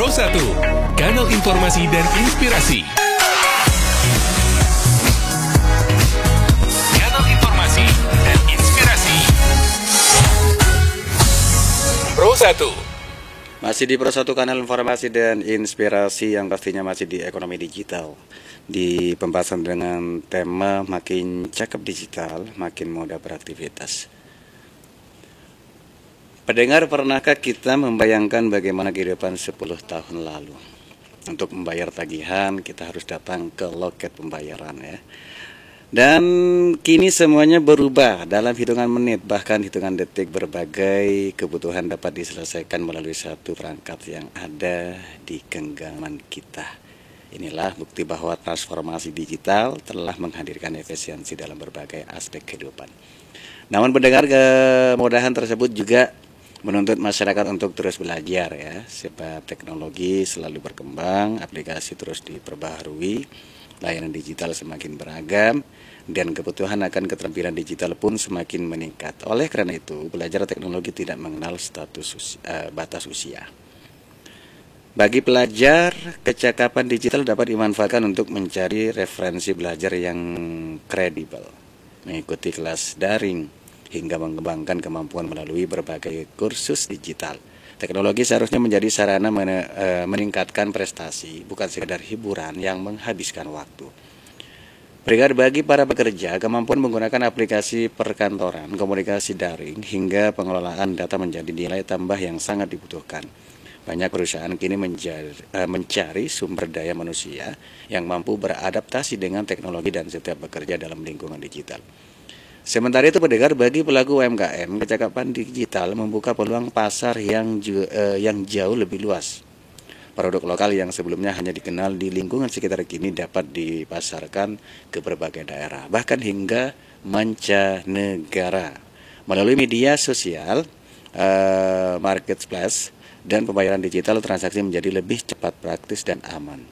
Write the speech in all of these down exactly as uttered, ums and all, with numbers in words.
Pro satu, kanal informasi dan inspirasi. Kanal informasi dan inspirasi. Pro satu. Masih di Pro satu, kanal informasi dan inspirasi yang pastinya masih di ekonomi digital. Di pembahasan dengan tema makin cakep digital, makin mudah beraktivitas. Pendengar, pernahkah kita membayangkan bagaimana kehidupan sepuluh tahun lalu? Untuk membayar tagihan, kita harus datang ke loket pembayaran ya. Dan kini semuanya berubah dalam hitungan menit, bahkan hitungan detik. Berbagai kebutuhan dapat diselesaikan melalui satu perangkat yang ada di genggaman kita. Inilah bukti bahwa transformasi digital telah menghadirkan efisiensi dalam berbagai aspek kehidupan. Namun pendengar, kemudahan tersebut juga menuntut masyarakat untuk terus belajar ya, sebab teknologi selalu berkembang, aplikasi terus diperbaharui, layanan digital semakin beragam, dan kebutuhan akan keterampilan digital pun semakin meningkat. Oleh karena itu, belajar teknologi tidak mengenal status usia, uh, batas usia. Bagi pelajar, kecakapan digital dapat dimanfaatkan untuk mencari referensi belajar yang kredibel, mengikuti kelas daring, hingga mengembangkan kemampuan melalui berbagai kursus digital. Teknologi seharusnya menjadi sarana meningkatkan prestasi, bukan sekedar hiburan yang menghabiskan waktu. Berikut bagi para pekerja, kemampuan menggunakan aplikasi perkantoran, komunikasi daring, hingga pengelolaan data menjadi nilai tambah yang sangat dibutuhkan. Banyak perusahaan kini mencari, mencari sumber daya manusia yang mampu beradaptasi dengan teknologi dan setiap bekerja dalam lingkungan digital. Sementara itu pendengar, bagi pelaku U M K M, kecakapan digital membuka peluang pasar yang, eh, yang jauh lebih luas. Produk lokal yang sebelumnya hanya dikenal di lingkungan sekitar kini dapat dipasarkan ke berbagai daerah, bahkan hingga mancanegara. Melalui media sosial, eh, marketplace, dan pembayaran digital, transaksi menjadi lebih cepat, praktis, dan aman.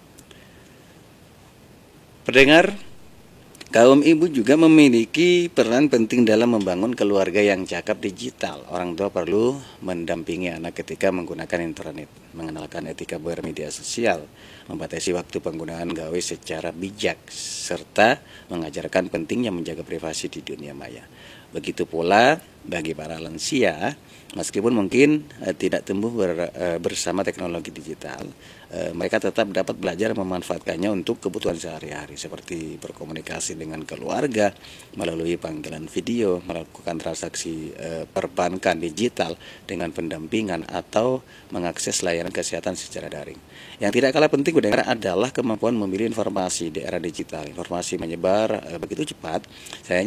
Pendengar, kaum ibu juga memiliki peran penting dalam membangun keluarga yang cakep digital. Orang tua perlu mendampingi anak ketika menggunakan internet, mengenalkan etika bermedia sosial, membatasi waktu penggunaan gawai secara bijak, serta mengajarkan pentingnya menjaga privasi di dunia maya. Begitu pula bagi para lansia, meskipun mungkin eh, tidak tumbuh ber, eh, bersama teknologi digital, eh, mereka tetap dapat belajar memanfaatkannya untuk kebutuhan sehari-hari, seperti berkomunikasi dengan keluarga melalui panggilan video, melakukan transaksi eh, perbankan digital dengan pendampingan, atau mengakses layanan kesehatan secara daring. Yang tidak kalah penting pendengar adalah kemampuan memilih informasi di era digital. Informasi menyebar eh, begitu cepat, saya